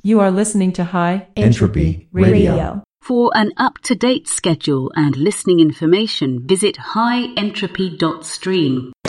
You are listening to High Entropy Radio. For an up-to-date schedule and listening information, visit highentropy.stream.